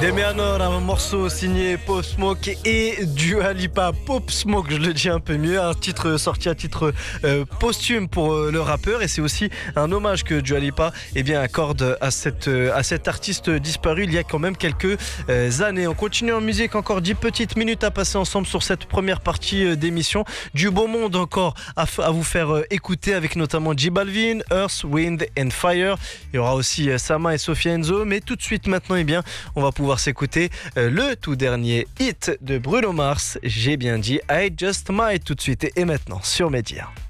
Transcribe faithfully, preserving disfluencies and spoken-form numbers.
Demiano, un morceau signé Pop Smoke et Dua Lipa. Pop Smoke, je le dis un peu mieux, un titre sorti à titre euh, posthume pour euh, le rappeur, et c'est aussi un hommage que Dua Lipa eh bien, accorde à, cette, euh, à cet artiste disparu il y a quand même quelques euh, années. On continue en musique, encore dix petites minutes à passer ensemble sur cette première partie euh, d'émission. Du beau monde encore à, f- à vous faire euh, écouter, avec notamment J Balvin, Earth, Wind and Fire. Il y aura aussi euh, Sama et Sophia Enzo, mais tout de suite maintenant, eh bien, on va pouvoir s'écouter euh, le tout dernier hit de Bruno Mars. J'ai bien dit I Just Might tout de suite et maintenant sur Média.